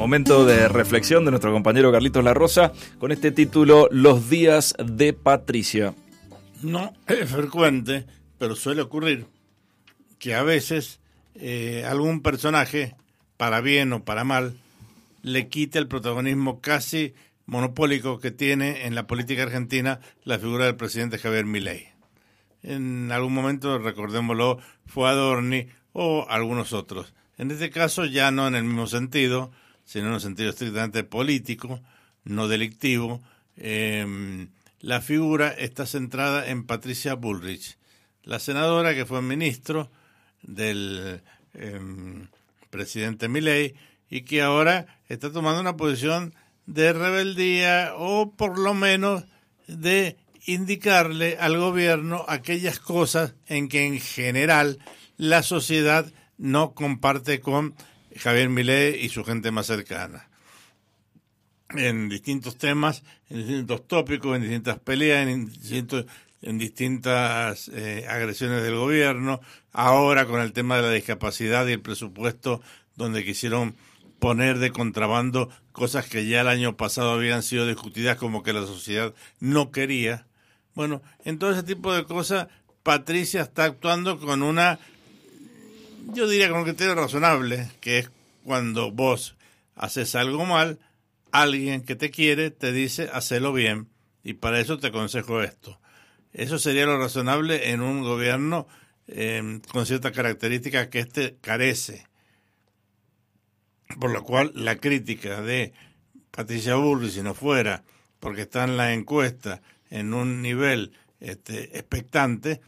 momento de reflexión de nuestro compañero Carlitos La Rosa con este título, Los días de Patricia. No es frecuente, pero suele ocurrir que a veces algún personaje, para bien o para mal, le quite el protagonismo casi monopólico que tiene en la política argentina la figura del presidente Javier Milei. En algún momento, recordémoslo, fue Adorni o algunos otros. En este caso ya no en el mismo sentido, sino en un sentido estrictamente político, no delictivo. La figura está centrada en Patricia Bullrich, la senadora que fue ministro del presidente Milei y que ahora está tomando una posición de rebeldía o por lo menos de indicarle al gobierno aquellas cosas en que en general la sociedad no comparte con Javier Milei y su gente más cercana. En distintos temas, en distintos tópicos, en distintas peleas, en distintas agresiones del gobierno, ahora con el tema de la discapacidad y el presupuesto, donde quisieron poner de contrabando cosas que ya el año pasado habían sido discutidas como que la sociedad no quería. Bueno, en todo ese tipo de cosas, Patricia está actuando con una, yo diría con un criterio razonable, que es cuando vos haces algo mal, alguien que te quiere te dice, hacelo bien, y para eso te aconsejo esto. Eso sería lo razonable en un gobierno con ciertas características que este carece. Por lo cual, la crítica de Patricia Bullrich, si no fuera porque está en la encuesta en un nivel expectante,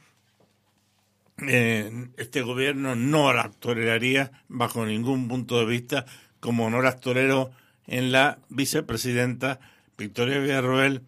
este gobierno no la toleraría bajo ningún punto de vista, como no las toleró en la vicepresidenta Victoria Villarroel,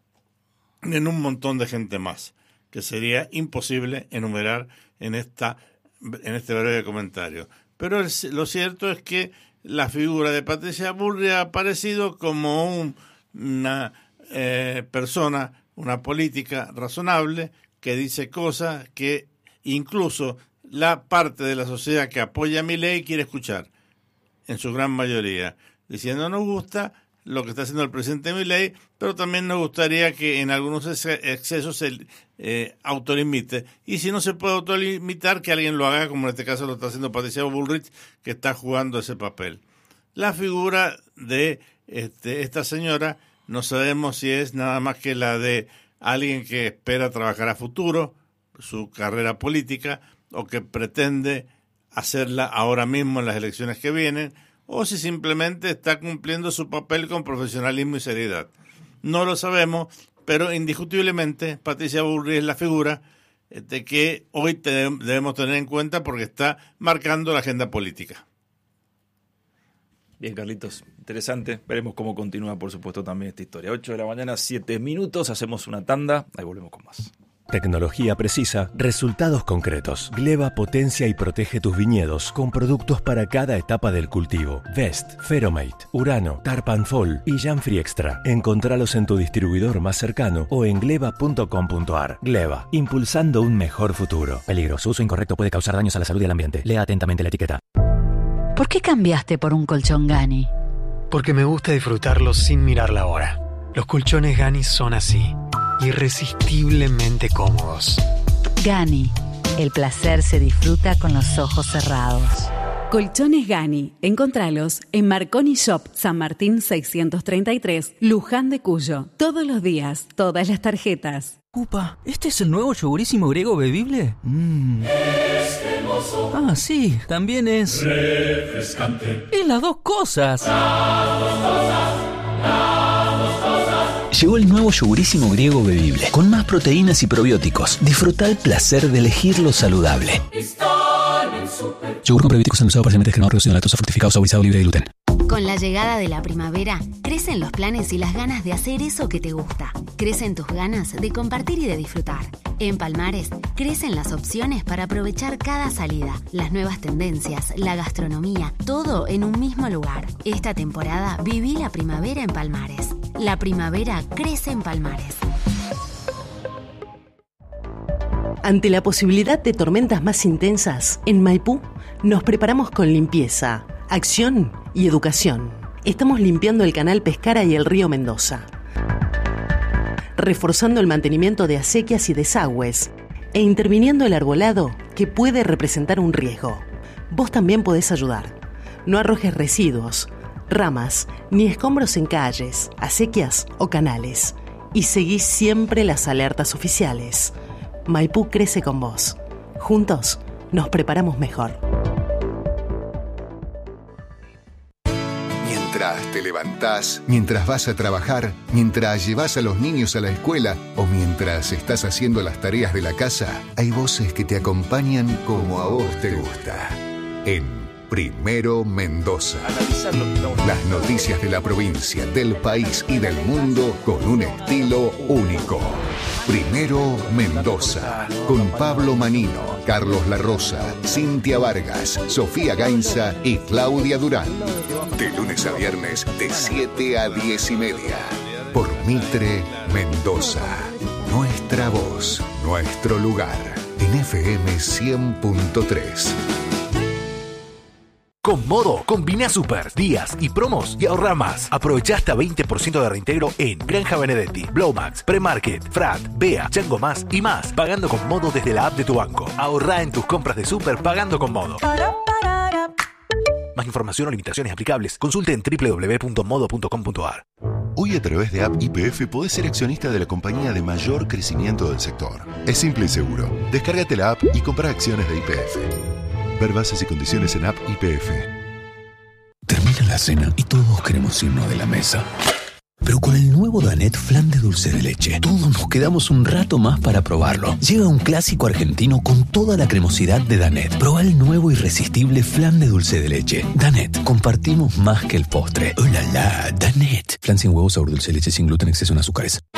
en un montón de gente más, que sería imposible enumerar en este breve comentario. Pero lo cierto es que la figura de Patricia Bullrich ha aparecido como una persona, una política razonable, que dice cosas que incluso la parte de la sociedad que apoya a Milei quiere escuchar, en su gran mayoría, diciendo nos gusta lo que está haciendo el presidente Milei, pero también nos gustaría que en algunos excesos se autolimite. Y si no se puede autolimitar, que alguien lo haga, como en este caso lo está haciendo Patricia Bullrich, que está jugando ese papel. La figura de esta señora no sabemos si es nada más que la de alguien que espera trabajar a futuro, su carrera política, o que pretende hacerla ahora mismo en las elecciones que vienen, o si simplemente está cumpliendo su papel con profesionalismo y seriedad. No lo sabemos, pero indiscutiblemente Patricia Bullrich es la figura que hoy debemos tener en cuenta porque está marcando la agenda política. Bien, Carlitos, interesante. Veremos cómo continúa, por supuesto, también esta historia. 8 de la mañana, 7 minutos, hacemos una tanda, ahí volvemos con más. Tecnología precisa, resultados concretos. Gleva potencia y protege tus viñedos con productos para cada etapa del cultivo. Vest, Feromate, Urano, Tarpan Fall y Janfree Extra. Encontralos en tu distribuidor más cercano o en gleva.com.ar. Gleva, impulsando un mejor futuro. Peligro, su uso incorrecto puede causar daños a la salud y al ambiente. Lea atentamente la etiqueta. ¿Por qué cambiaste por un colchón Gani? Porque me gusta disfrutarlo sin mirar la hora. Los colchones Gani son así, irresistiblemente cómodos. Gani, el placer se disfruta con los ojos cerrados. Colchones Gani, encontralos en Marconi Shop, San Martín 633, Luján de Cuyo. Todos los días, todas las tarjetas. Upa, ¿este es el nuevo yogurísimo griego bebible? Ah, sí, también es refrescante. Es las dos cosas. Llegó el nuevo yogurísimo griego bebible, con más proteínas y probióticos. Disfruta el placer de elegir lo saludable. Yogur con probióticos endulzado parcialmente descremado, reducido en lactosa, fructificado, saborizado, libre de gluten. Con la llegada de la primavera, crecen los planes y las ganas de hacer eso que te gusta. Crecen tus ganas de compartir y de disfrutar. En Palmares, crecen las opciones para aprovechar cada salida, las nuevas tendencias, la gastronomía, todo en un mismo lugar. Esta temporada viví la primavera en Palmares. La primavera crece en Palmares. Ante la posibilidad de tormentas más intensas, en Maipú nos preparamos con limpieza, acción y educación. estamos limpiando el canal Pescara y el río Mendoza, reforzando el mantenimiento de acequias y desagües e interviniendo el arbolado que puede representar un riesgo. Vos también podés ayudar. No arrojes residuos, ramas ni escombros en calles, acequias o canales. Y seguí siempre las alertas oficiales. Maipú crece con vos. Juntos nos preparamos mejor. Mientras te levantás, mientras vas a trabajar, mientras llevas a los niños a la escuela o mientras estás haciendo las tareas de la casa, hay voces que te acompañan como a vos te gusta. En Primero Mendoza. Las noticias de la provincia, del país y del mundo con un estilo único. Primero Mendoza, con Pablo Manino, Carlos La Rosa, Cintia Vargas, Sofía Gainza y Claudia Durán. De lunes a viernes, de 7 a 10:30. Por Mitre Mendoza. Nuestra voz, nuestro lugar. En FM 100.3. Con Modo, combina super, días y promos y ahorra más. Aprovecha hasta 20% de reintegro en Granja Benedetti, Blowmax, Premarket, Frat, Bea, Chango Más y más, pagando con Modo desde la app de tu banco. Ahorra en tus compras de super pagando con Modo. Más información o limitaciones aplicables, consulte en www.modo.com.ar. Hoy a través de App YPF podés ser accionista de la compañía de mayor crecimiento del sector. Es simple y seguro. Descárgate la app y compra acciones de YPF. Ver bases y condiciones en App YPF. Termina la cena y todos queremos irnos de la mesa. Pero con el nuevo Danette Flan de dulce de leche, todos nos quedamos un rato más para probarlo. Llega un clásico argentino con toda la cremosidad de Danette. Probá el nuevo irresistible flan de dulce de leche. Danette, compartimos más que el postre. ¡Oh la la! Danette. Flan sin huevos, sabor dulce de leche sin gluten, exceso en azúcares.